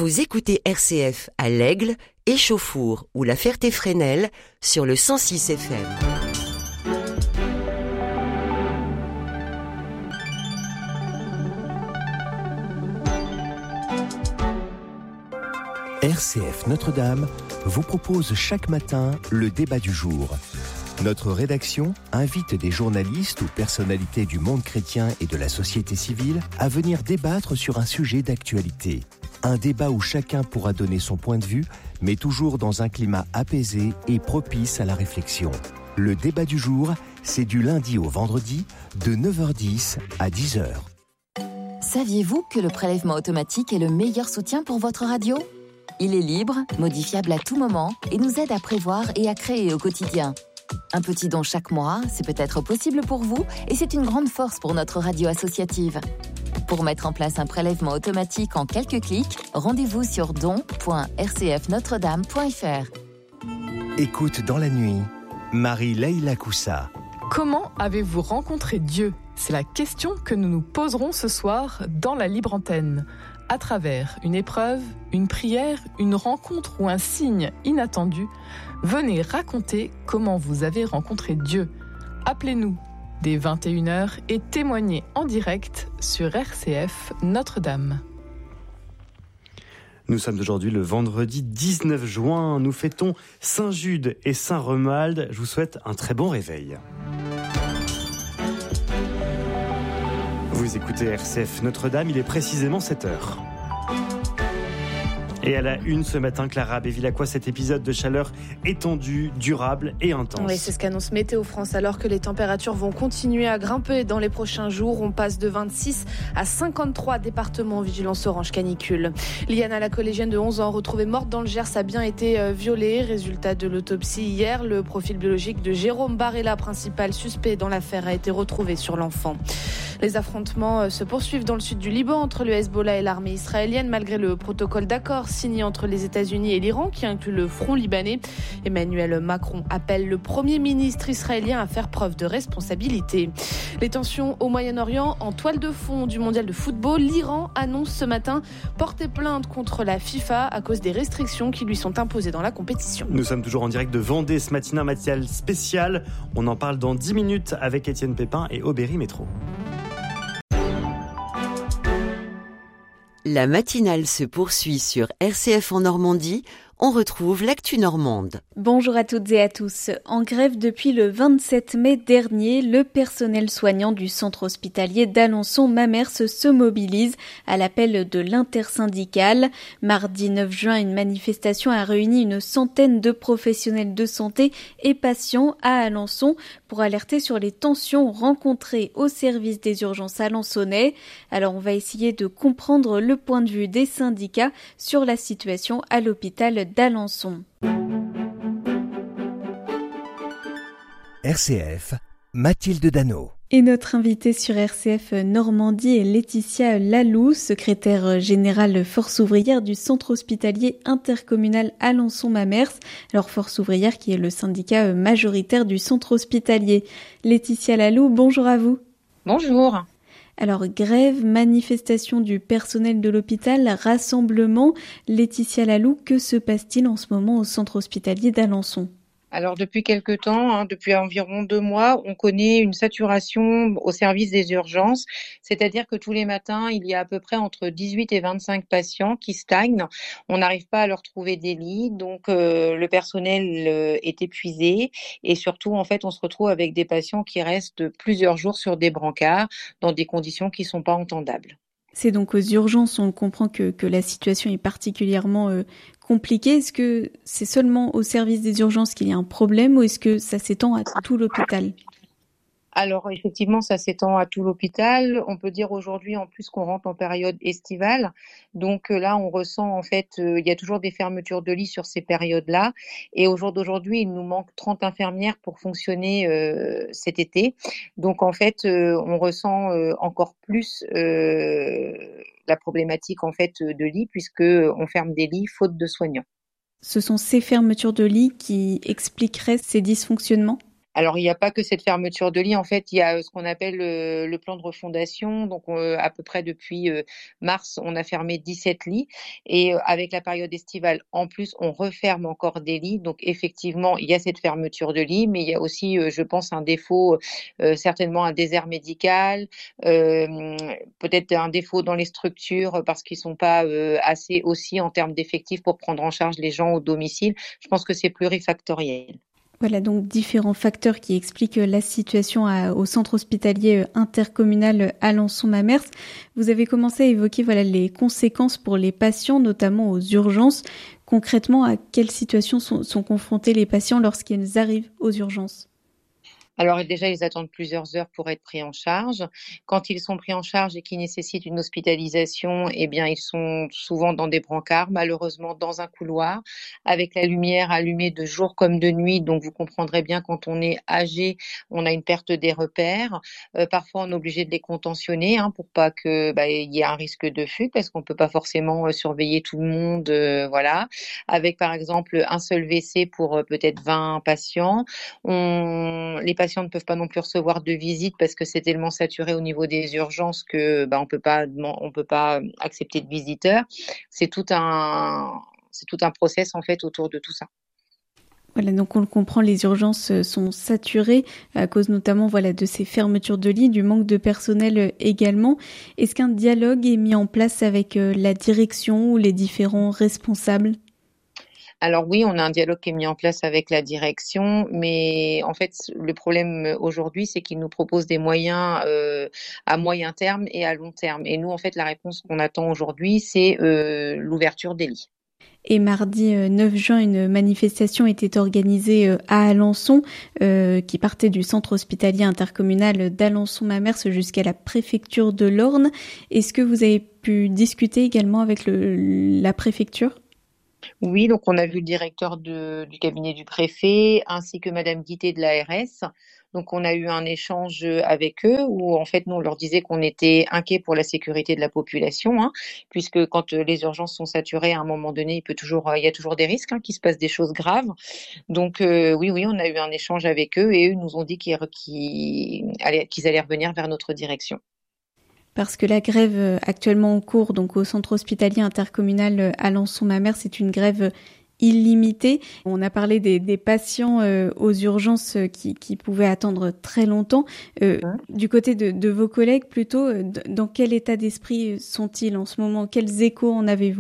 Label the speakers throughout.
Speaker 1: Vous écoutez RCF à l'Aigle, Échauffour ou la Ferté-Fresnel sur le 106 FM.
Speaker 2: RCF Notre-Dame vous propose chaque matin le débat du jour. Notre rédaction invite des journalistes ou personnalités du monde chrétien et de la société civile à venir débattre sur un sujet d'actualité. Un débat où chacun pourra donner son point de vue, mais toujours dans un climat apaisé et propice à la réflexion. Le débat du jour, c'est du lundi au vendredi, de 9h10 à 10h.
Speaker 3: Saviez-vous que le prélèvement automatique est le meilleur soutien pour votre radio ? Il est libre, modifiable à tout moment et nous aide à prévoir et à créer au quotidien. Un petit don chaque mois, c'est peut-être possible pour vous et c'est une grande force pour notre radio associative. Pour mettre en place un prélèvement automatique en quelques clics, rendez-vous sur don.rcfnotredame.fr.
Speaker 2: Écoute dans la nuit, Marie-Leila Koussa.
Speaker 4: Comment avez-vous rencontré Dieu ? C'est la question que nous nous poserons ce soir dans la libre antenne. À travers une épreuve, une prière, une rencontre ou un signe inattendu, venez raconter comment vous avez rencontré Dieu. Appelez-nous dès 21h et témoignez en direct sur RCF Notre-Dame.
Speaker 5: Nous sommes aujourd'hui le vendredi 19 juin. Nous fêtons Saint-Jude et Saint-Romuald. Je vous souhaite un très bon réveil. Vous écoutez RCF Notre-Dame, il est précisément 7h. Et à la une ce matin, Clara Bévilacqua, cet épisode de chaleur étendue, durable et intense.
Speaker 6: Oui, c'est ce qu'annonce Météo France, alors que les températures vont continuer à grimper dans les prochains jours. On passe de 26 à 53 départements en vigilance orange canicule. Liana, la collégienne de 11 ans, retrouvée morte dans le Gers, a bien été violée. Résultat de l'autopsie hier, le profil biologique de Jérôme Barella, principal suspect dans l'affaire, a été retrouvé sur l'enfant. Les affrontements se poursuivent dans le sud du Liban entre le Hezbollah et l'armée israélienne, malgré le protocole d'accord signé entre les États-Unis et l'Iran, qui inclut le front libanais. Emmanuel Macron appelle le Premier ministre israélien à faire preuve de responsabilité. Les tensions au Moyen-Orient en toile de fond du mondial de football. L'Iran annonce ce matin porter plainte contre la FIFA à cause des restrictions qui lui sont imposées dans la compétition.
Speaker 5: Nous sommes toujours en direct de Vendée ce matin, un matinal spécial. On en parle dans 10 minutes avec Étienne Pépin et Aubéry Métro.
Speaker 1: La matinale se poursuit sur RCF en Normandie. On retrouve l'actu normande.
Speaker 7: Bonjour à toutes et à tous. En grève depuis le 27 mai dernier, le personnel soignant du centre hospitalier d'Alençon-Mamers se mobilise à l'appel de l'intersyndicale. Mardi 9 juin, une manifestation a réuni une centaine de professionnels de santé et patients à Alençon pour alerter sur les tensions rencontrées au service des urgences alençonnais. Alors on va essayer de comprendre le point de vue des syndicats sur la situation à l'hôpital d'Alençon.
Speaker 2: RCF, Mathilde Dano.
Speaker 7: Et notre invitée sur RCF Normandie est Laetitia Lalou, secrétaire générale Force ouvrière du centre hospitalier intercommunal Alençon-Mamers. Alors Force ouvrière qui est le syndicat majoritaire du centre hospitalier. Laetitia Lalou, bonjour à vous.
Speaker 8: Bonjour.
Speaker 7: Alors, grève, manifestation du personnel de l'hôpital, rassemblement. Laetitia Lalou, que se passe-t-il en ce moment au centre hospitalier d'Alençon ?
Speaker 8: Alors depuis quelque temps, depuis environ 2 mois, on connaît une saturation au service des urgences, c'est-à-dire que tous les matins, il y a à peu près entre 18 et 25 patients qui stagnent. On n'arrive pas à leur trouver des lits, donc le personnel est épuisé et surtout, en fait, on se retrouve avec des patients qui restent plusieurs jours sur des brancards dans des conditions qui ne sont pas entendables.
Speaker 7: C'est donc aux urgences, on comprend que la situation est particulièrement compliquée. Est-ce que c'est seulement au service des urgences qu'il y a un problème ou est-ce que ça s'étend à tout l'hôpital ?
Speaker 8: Alors effectivement, ça s'étend à tout l'hôpital. On peut dire aujourd'hui en plus qu'on rentre en période estivale. Donc là, on ressent en fait, il y a toujours des fermetures de lits sur ces périodes-là. Et au jour d'aujourd'hui, il nous manque 30 infirmières pour fonctionner cet été. Donc en fait, on ressent encore plus la problématique en fait de lits puisque on ferme des lits faute de soignants.
Speaker 7: Ce sont ces fermetures de lits qui expliqueraient ces dysfonctionnements ?
Speaker 8: Alors, il n'y a pas que cette fermeture de lit. En fait, il y a ce qu'on appelle le plan de refondation. Donc, à peu près depuis mars, on a fermé 17 lits. Et avec la période estivale, en plus, on referme encore des lits. Donc, effectivement, il y a cette fermeture de lit, mais il y a aussi, je pense, un défaut, certainement un désert médical, peut-être un défaut dans les structures parce qu'ils ne sont pas assez aussi en termes d'effectifs pour prendre en charge les gens au domicile. Je pense que c'est plurifactoriel.
Speaker 7: Voilà donc différents facteurs qui expliquent la situation au centre hospitalier intercommunal Alençon-Mamers. Vous avez commencé à évoquer les conséquences pour les patients, notamment aux urgences. Concrètement, à quelles situations sont confrontés les patients lorsqu'ils arrivent aux urgences ?
Speaker 8: Alors déjà, ils attendent plusieurs heures pour être pris en charge. Quand ils sont pris en charge et qu'ils nécessitent une hospitalisation, eh bien, ils sont souvent dans des brancards, malheureusement dans un couloir, avec la lumière allumée de jour comme de nuit. Donc, vous comprendrez bien, quand on est âgé, on a une perte des repères. Parfois, on est obligé de les contentionner pour pas que il y ait un risque de fuite, parce qu'on peut pas forcément surveiller tout le monde. Voilà. Avec, par exemple, un seul WC pour peut-être 20 patients. Les patients ne peuvent pas non plus recevoir de visite parce que c'est tellement saturé au niveau des urgences que on peut pas accepter de visiteurs. C'est tout un process en fait autour de tout ça.
Speaker 7: Voilà, donc on le comprend, les urgences sont saturées à cause notamment de ces fermetures de lits, du manque de personnel également. Est-ce qu'un dialogue est mis en place avec la direction ou les différents responsables ?
Speaker 8: Alors oui, on a un dialogue qui est mis en place avec la direction, mais en fait, le problème aujourd'hui, c'est qu'ils nous proposent des moyens à moyen terme et à long terme. Et nous, en fait, la réponse qu'on attend aujourd'hui, c'est l'ouverture des lits.
Speaker 7: Et mardi 9 juin, une manifestation était organisée à Alençon, qui partait du centre hospitalier intercommunal d'Alençon-Mamers jusqu'à la préfecture de l'Orne. Est-ce que vous avez pu discuter également avec la préfecture ?
Speaker 8: Oui, donc on a vu le directeur du cabinet du préfet ainsi que Madame Guité de l'ARS. Donc on a eu un échange avec eux où en fait nous on leur disait qu'on était inquiets pour la sécurité de la population, puisque quand les urgences sont saturées à un moment donné, il y a toujours des risques, qu'il se passe des choses graves. Donc oui, on a eu un échange avec eux et eux nous ont dit qu'ils allaient revenir vers notre direction.
Speaker 7: Parce que la grève actuellement en cours, donc au centre hospitalier intercommunal Alençon-Mamers, c'est une grève illimitée. On a parlé des patients aux urgences qui pouvaient attendre très longtemps. Du côté de vos collègues, plutôt, dans quel état d'esprit sont-ils en ce moment ? Quels échos en avez-vous ?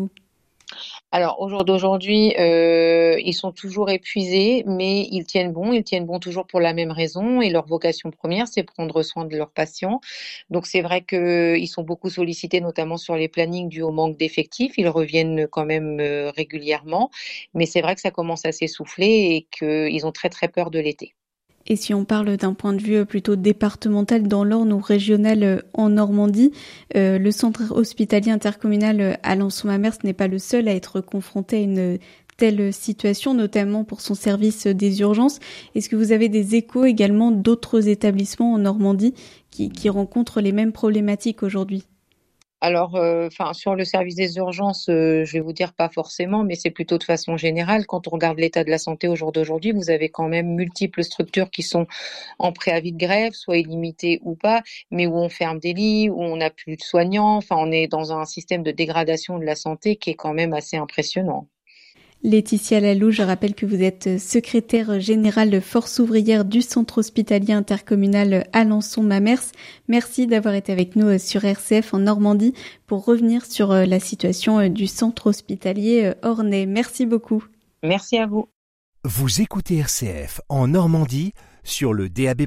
Speaker 8: Alors, au jour d'aujourd'hui, ils sont toujours épuisés, mais ils tiennent bon toujours pour la même raison, et leur vocation première, c'est prendre soin de leurs patients. Donc, c'est vrai qu'ils sont beaucoup sollicités, notamment sur les plannings dus au manque d'effectifs. Ils reviennent quand même régulièrement, mais c'est vrai que ça commence à s'essouffler et qu'ils ont très, très peur de l'été.
Speaker 7: Et si on parle d'un point de vue plutôt départemental dans l'Orne ou régional en Normandie, le centre hospitalier intercommunal Alençon-Mamers n'est pas le seul à être confronté à une telle situation, notamment pour son service des urgences. Est-ce que vous avez des échos également d'autres établissements en Normandie qui rencontrent les mêmes problématiques aujourd'hui ?
Speaker 8: Alors, sur le service des urgences, je vais vous dire pas forcément, mais c'est plutôt de façon générale. Quand on regarde l'état de la santé au jour d'aujourd'hui, vous avez quand même multiples structures qui sont en préavis de grève, soit illimitées ou pas, mais où on ferme des lits, où on n'a plus de soignants. Enfin, on est dans un système de dégradation de la santé qui est quand même assez impressionnant.
Speaker 7: Laetitia Lalou, je rappelle que vous êtes secrétaire générale de Force ouvrière du centre hospitalier intercommunal Alençon-Mamers. Merci d'avoir été avec nous sur RCF en Normandie pour revenir sur la situation du centre hospitalier ornais. Merci beaucoup.
Speaker 8: Merci à vous.
Speaker 2: Vous écoutez RCF en Normandie sur le DAB+,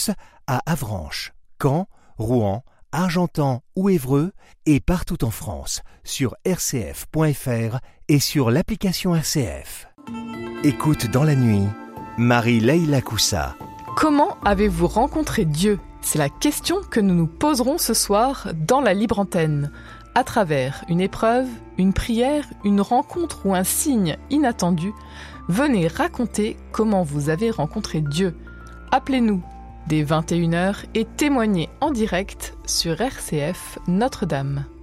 Speaker 2: à Avranches, Caen, Rouen, Argentan ou Évreux et partout en France sur rcf.fr et sur l'application RCF. Écoute dans la nuit, Marie-Leila Coussa.
Speaker 4: Comment avez-vous rencontré Dieu ? C'est la question que nous nous poserons ce soir dans la libre antenne. À travers une épreuve, une prière, une rencontre ou un signe inattendu, venez raconter comment vous avez rencontré Dieu. Appelez-nous dès 21h et témoignez en direct sur RCF Notre-Dame.